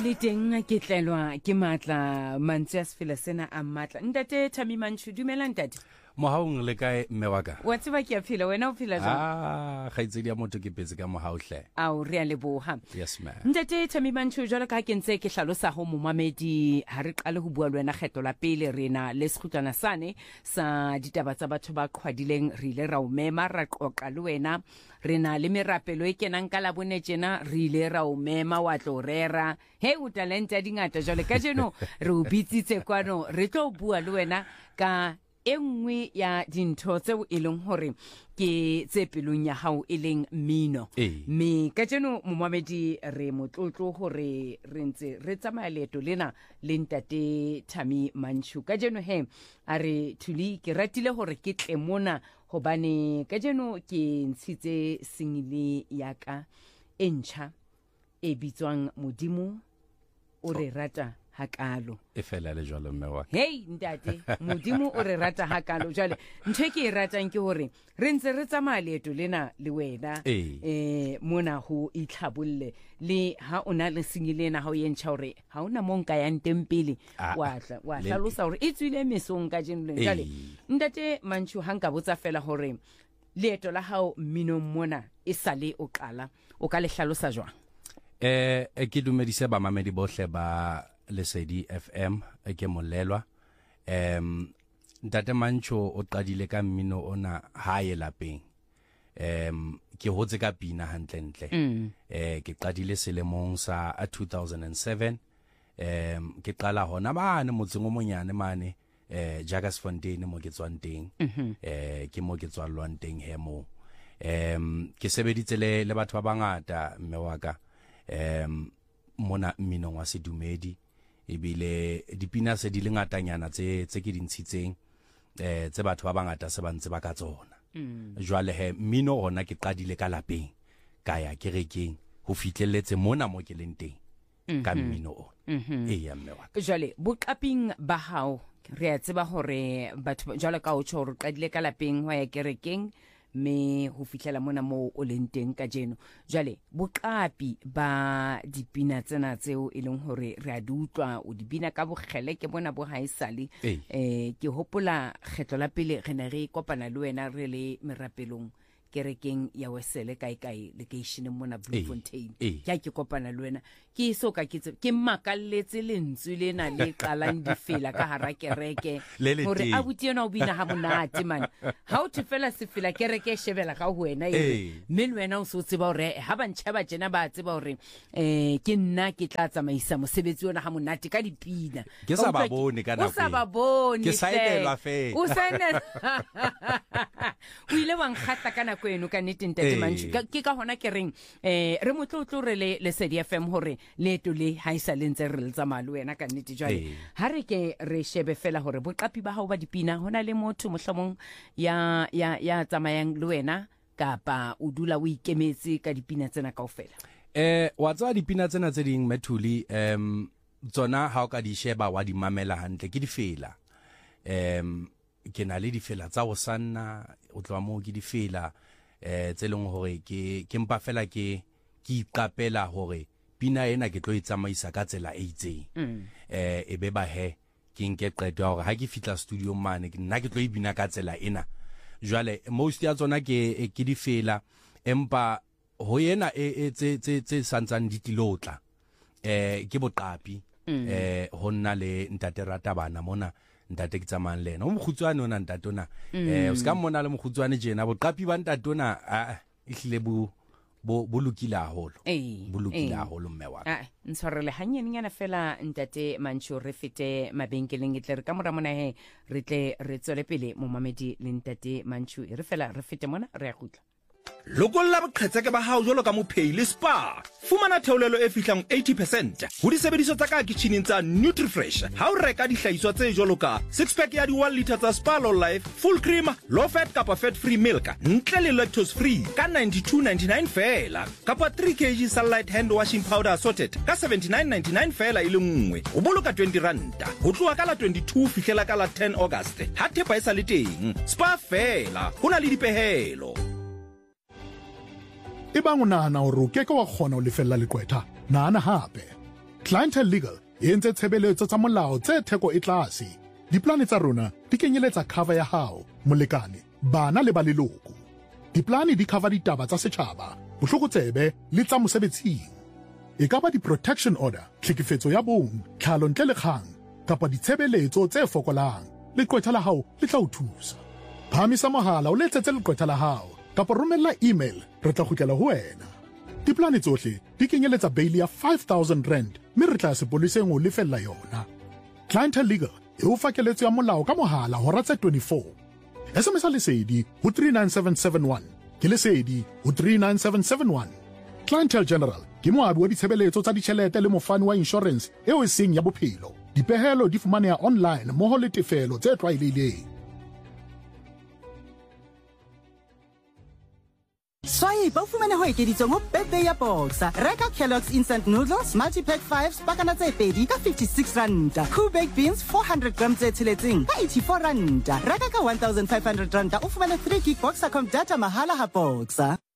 le teng ke tlelwa ke matla mantse a sefela sena a matla. Ntate Thami Mantshu, dumela ntate. Mohaong le kae mme wa ka? Wa tseba ke a phela, wena o phela jwang? Kgaitsedi ya motho ke petse ka mohao hle. Ao re a leboha. Yes ma'am. Ntate Thami Mantshu, jwale ka ke ntse ke hlalosa ho momamedi ha re qale ho bua le wena kgetlo la pele rena le sekhutlana sane sa ditaba tsa batho ba qhwadileng re ile ra o mema ra qoqa le wena rena le merapelo e kenang ka la bone tjena re ile ra o mema wa tlo rera he o talenta dingata jwale ka jeno re o bitsitse kwano re tlo bua le wena ka engwe ya dintho tseo e leng hore ke tse pelong ya hao e leng mmino me ka jeno momamedi re motlotlo hore re ntse re tsamaya leeto lena le ntate Thami Mantshu ka jeno he a re thuli ke ratile hore ke tle mona hobane ka jeno ke ntshitse singile ya ka e ntjha e bitswang Modimo o re rata hakalo e fela le jwalo mme wa hey ntate Modimo o re rata hakalo jwale ntwe ke e ratang ke hore re ntse re tsamaya leeto lena le wena mona ho itlhabolle le ha ona le singilena ha o yentsha hore ha ona monka ya ntempele wa hlalosa hore e tswile mesong ka jeno jwale ntate Mantshu hanka botsa fela hore leeto la hao mmino mona e sale o qala o ka le hlalosa jwang ke dumedise ba mamedi bohle ba Lesedi FM ke molelwa ntate Mantshu o qadile ka mmino ona hae lapeng ke hotse ka pina hantle ke qadile selemong sa 2007 ke qala hona bana motseng o monyane mane Jagersfontein mo ke tswang teng ke mo ke tswalwang teng he mo ke sebeditse le batho ba bangata mme wa ka mona mmino wa sedumedi ebile dipina se di le ngatanyana tse ke dintshitseng tse batho ba bangata se bantse ba ka tsona jwale he mmino ona ke qadile ka lapeng ka ya kerekeng ho fitlelletse mona mo ke leng teng ka mmino ona ya mme wa ka jwale boqaping ba hao re a tseba hore batho jwale ka o tsho re qadile ka lapeng ho ya kerekeng me ho fihlela mona mo o leng teng ka jeno jwale boqapi ba dipina tsena tseo e leng hore re a di utlwa o dipina ka bogele ke bona bo haisale ke hopola kgetlo la pele re ne re kopana le wena re le merapelong kerekeng ya Wesele kae le keishine mona Bloemfontein ke kopana le wena ke soka ke makalletse lentswe lena le qalang difela ka hara kereke hore abuti yena o bina ha monate man ha o tefela sefela kereke shebela ka ho wena mme le wena o so tseba hore ha ba ntshaba jena ba tseba hore ke nna ke tla tsamaisa mosebetsi ona ha monate ka dipina ke sa ba bone ka nako o sa ba bone ke saenelwa fe o saenela o ile wa nkgatla kana kweno ka nnete ntate Mantshu ke ka hona ke reng re motlotlo re le Lesedi FM hore leeto le haisa lentse re le tsamaya le wena ka nnete jwale ha re ke re shebe fela hore boqapi ba hao ba dipina hona le motho mohlomong ya tsamayang le wena kapa o dula o ikemetse ka dipina tsena kaofela wa tsa dipina tsena tse ding Methuli tsona ha o ka di sheba wa di mamela hantle ke difela ke na le difela tsa o sanna o tloa mo ke difela tse leng hore ke mpa fela ke iqapela hore pina ena ke tlo e tsamaisa ka tsela e itseng e be ba he ke nke qeto hore ha ke fitla studio mane nna ke tlo e bina ka tsela ena jwale most ya tsona ke difela empa ho yena tse santsang ditilotla ke boqapi ho nna le ntate Ratabana mona ntate ke tsamang lena o mokhutswane ona ntate ona o ska mona le mokhutswane jena boqapi ba ntate ona ehlile bo lokile haholo bo lokile haholo mme wa ntshwarele hanyenyana fela ntate Mantshu re fete mabenkeleng tle re ka mora mona he re tle re tswele pele momamedi le ntate Mantshu re fela re fete mona re a gutla lokolla boqhetseke ba hao jwalo ka mophei le spa fumana theolelo e fihlang 80% ho disebediswa tsa ka kitcheneng tsa Nutrifresh ha o reka dihlahiswa tse jwalo ka 6 pack ya di 1 liter tsa Spa Low Life full cream low fat kapa fat free milk ntle le lactose free ka 92.99 fela kapa 3 kg Sunlight hand washing powder assorted ka 79.99 fela ile nngwe o boloka 20 ranta ho tloha ka la 22 fihlela ka la 10 August ha thepa e sa le teng spa fela hona le dipehelo Ebang o nahana hore o keke wa kgona ho lefella leqwetha nahana hape Clientele Legal e entse tshebeletso tsa molao tse theko e tlase. Diplane tsa rona di kenyeletsa cover ya hao, molekane, bana le ba leloko. Diplane di cover ditaba tsa setjhaba, bohlokotsebe le tsa mosebetsing. E ka ba di-protection order, tlhekefetso ya bong, tlhalo ntle le kgang, kapa ditshebeletso tse fokolang. Leqwetha la hao le tla o thusa. Phamisa mohala o letsetse leqwetha la hao, kapa romella email, re tla kgutlela ho wena. Diplane tsohle di kenyeletsa bail ya R5,000, mme re tla sepoleseng o lefella yona. Clientele Legal e o fa keletso ya molao ka mohala hora tse 24. SMS lesedi ho 39771, ke lesedi ho 39771. Clientele General ke moabi wa ditshebeletso tsa ditjhelete le mofani wa insurance eo e seng ya bophelo. Dipehelo di fumaneha online mmoho le tefelo tse tlwaelehileng. Swai ba fumane ho ekeditswe mo birthday ya Boxer. Reka Kellogg's instant noodles multi-pack 5 pakana tse pedi ka R56. Cool baked beans 400 grams tse tsheletseng ka R84. Reka ka R1,500 o fumane 3 gig Boxer com data mahala ha Boxer.